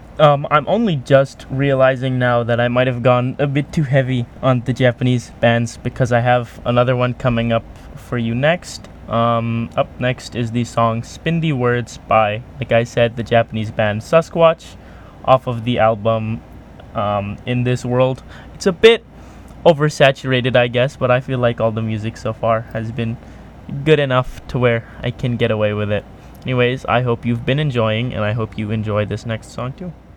I'm only just realizing now that I might have gone a bit too heavy on the Japanese bands because I have another one coming up for you next. Up next is the song Spin the Words by, like I said, the Japanese band Sasquatch off of the album In This World. It's a bit oversaturated, I guess, but I feel like all the music so far has been good enough to where I can get away with it. Anyways, I hope you've been enjoying, and I hope you enjoy this next song too.